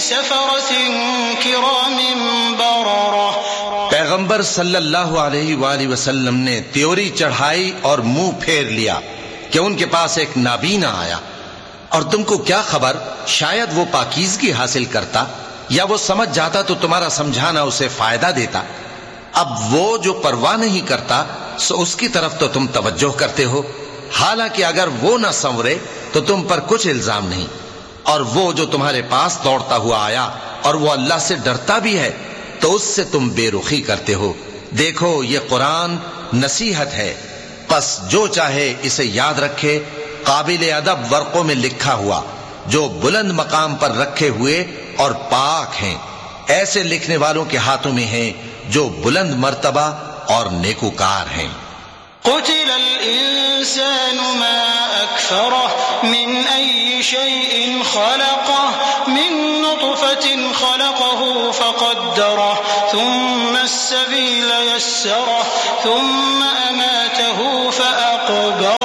سفرة كرام بررة۔ پیغمبر صلی اللہ علیہ وآلہ وسلم نے تیوری چڑھائی اور منہ پھیر لیا کہ ان کے پاس ایک نابینا آیا، اور تم کو کیا خبر، شاید وہ پاکیزگی حاصل کرتا یا وہ سمجھ جاتا تو تمہارا سمجھانا اسے فائدہ دیتا۔ اب وہ جو پرواہ نہیں کرتا سو اس کی طرف تو تم توجہ کرتے ہو، حالانکہ اگر وہ نہ سنورے تو تم پر کچھ الزام نہیں۔ اور وہ جو تمہارے پاس دوڑتا ہوا آیا اور وہ اللہ سے ڈرتا بھی ہے تو اس سے تم بے رخی کرتے ہو۔ دیکھو یہ قرآن نصیحت ہے، پس جو چاہے اسے یاد رکھے، قابل ادب ورقوں میں لکھا ہوا، جو بلند مقام پر رکھے ہوئے اور پاک ہیں، ایسے لکھنے والوں کے ہاتھوں میں ہیں جو بلند مرتبہ اور نیکوکار ہیں۔ قتل الإنسان ما أكفره من أي شيء خلقه من نطفة خلقه فقدره ثم السبيل يسره ثم أماته فأقبره